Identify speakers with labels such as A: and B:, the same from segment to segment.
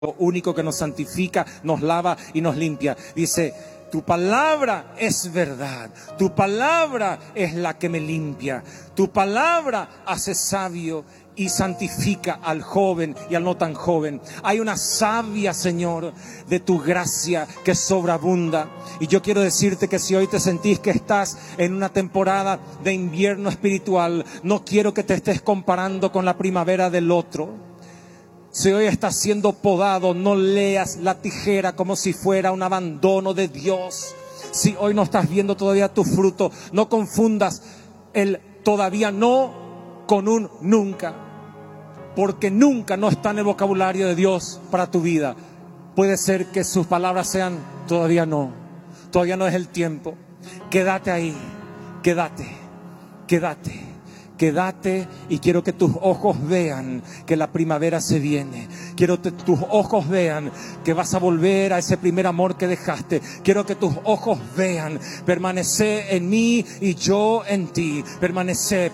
A: único que nos santifica, nos lava y nos limpia. Dice: tu palabra es verdad, tu palabra es la que me limpia, tu palabra hace sabio y santifica al joven y al no tan joven. Hay una savia, Señor, de tu gracia que sobreabunda. Y yo quiero decirte que si hoy te sentís que estás en una temporada de invierno espiritual, no quiero que te estés comparando con la primavera del otro. Si hoy estás siendo podado, no leas la tijera como si fuera un abandono de Dios. Si hoy no estás viendo todavía tu fruto, no confundas el todavía no con un nunca. Porque nunca no está en el vocabulario de Dios para tu vida. Puede ser que sus palabras sean todavía no es el tiempo. Quédate ahí, quédate. Y quiero que tus ojos vean que la primavera se viene. Quiero que tus ojos vean que vas a volver a ese primer amor que dejaste. Quiero que tus ojos vean: permanece en mí y yo en ti. Permanece.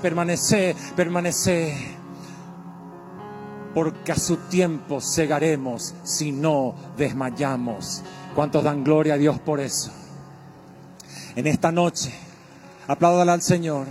A: Porque a su tiempo segaremos si no desmayamos. ¿Cuántos dan gloria a Dios por eso? En esta noche, apláudale al Señor.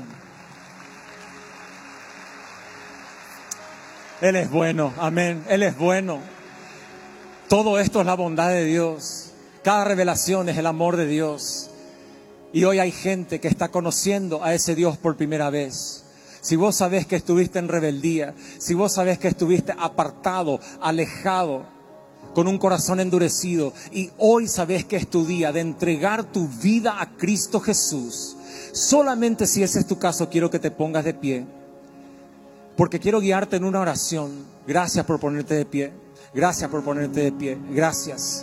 A: Él es bueno, amén, Él es bueno. Todo esto es la bondad de Dios. Cada revelación es el amor de Dios. Y hoy hay gente que está conociendo a ese Dios por primera vez. Si vos sabés que estuviste en rebeldía, si vos sabés que estuviste apartado, alejado, con un corazón endurecido, y hoy sabés que es tu día de entregar tu vida a Cristo Jesús, solamente si ese es tu caso, quiero que te pongas de pie. Porque quiero guiarte en una oración. Gracias por ponerte de pie. Gracias por ponerte de pie. Gracias.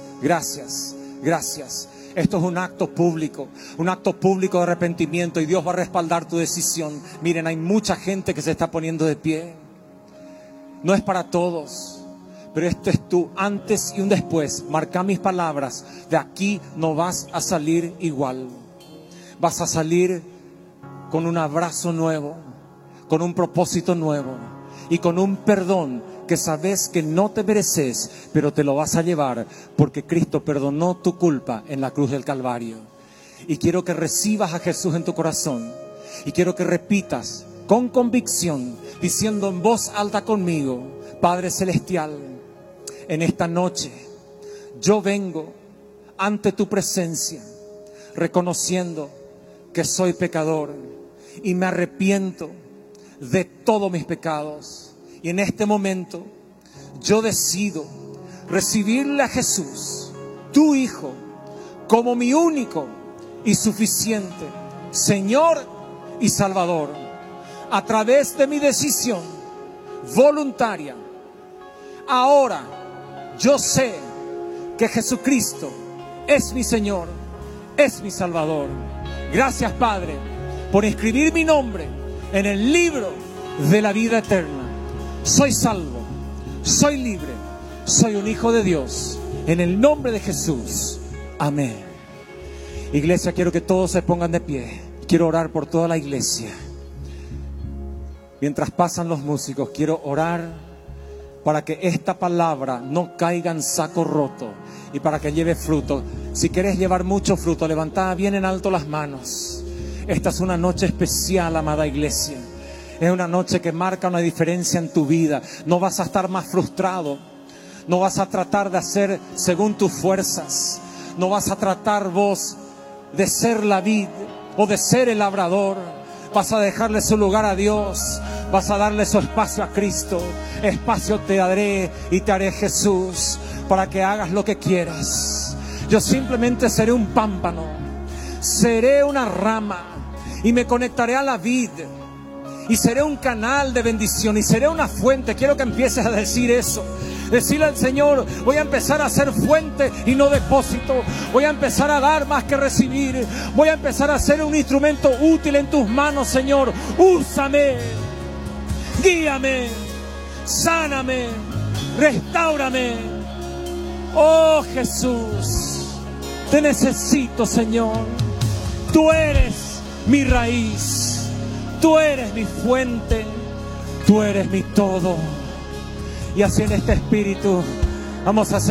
A: Esto es un acto público de arrepentimiento, y Dios va a respaldar tu decisión. Miren, hay mucha gente que se está poniendo de pie. No es para todos, pero esto es tu antes y un después. Marca mis palabras. De aquí no vas a salir igual. Vas a salir con un abrazo nuevo, con un propósito nuevo y con un perdón que sabes que no te mereces, pero te lo vas a llevar porque Cristo perdonó tu culpa en la cruz del Calvario. Y quiero que recibas a Jesús en tu corazón, y quiero que repitas con convicción, diciendo en voz alta conmigo: Padre Celestial, en esta noche yo vengo ante tu presencia reconociendo que soy pecador y me arrepiento de todos mis pecados. Y en este momento yo decido recibirle a Jesús, tu Hijo, como mi único y suficiente Señor y Salvador. A través de mi decisión voluntaria, ahora yo sé que Jesucristo es mi Señor, es mi Salvador. Gracias, Padre, por inscribir mi nombre en el libro de la vida eterna. Soy salvo, soy libre, soy un hijo de Dios. En el nombre de Jesús. Amén. Iglesia, quiero que todos se pongan de pie. Quiero orar por toda la iglesia. Mientras pasan los músicos, quiero orar para que esta palabra no caiga en saco roto y para que lleve fruto. Si quieres llevar mucho fruto, levantá bien en alto las manos. Esta es una noche especial, amada iglesia. Es una noche que marca una diferencia en tu vida. No vas a estar más frustrado. No vas a tratar de hacer según tus fuerzas. No vas a tratar vos de ser la vid o de ser el labrador. Vas a dejarle su lugar a Dios. Vas a darle su espacio a Cristo. Espacio te daré y te haré, Jesús, para que hagas lo que quieras. Yo simplemente seré un pámpano. Seré una rama y me conectaré a la vid. Y seré un canal de bendición y seré una fuente. Quiero que empieces a decir eso. Decirle al Señor: voy a empezar a ser fuente y no depósito. Voy a empezar a dar más que recibir. Voy a empezar a ser un instrumento útil en tus manos, Señor. Úsame, guíame, sáname, restáurame. Oh Jesús, te necesito, Señor. Tú eres mi raíz. Tú eres mi fuente, tú eres mi todo. Y así en este espíritu Vamos a hacer